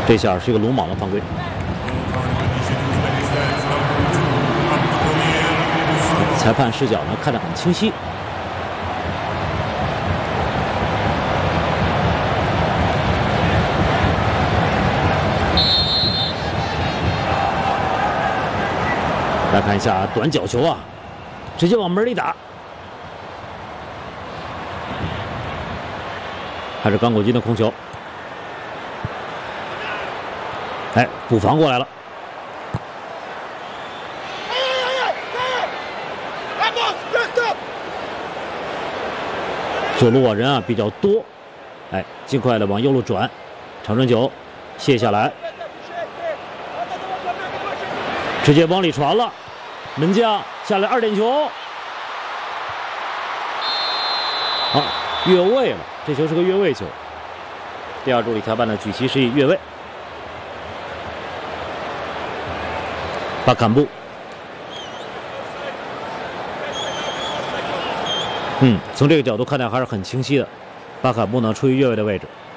这下是一个鲁莽的犯规。裁判视角呢看得很清晰。来看一下短角球啊，直接往门里打。还是刚果金的控球。哎，补防过来了。左路啊人啊比较多，哎，尽快的往右路转，长传球卸下来，直接往里传了，门将下来2点球，好，越位了，这球是个越位球。第二助理裁判的举旗示意越位。巴坎布，从这个角度看来还是很清晰的。巴坎布呢处于越位的位置。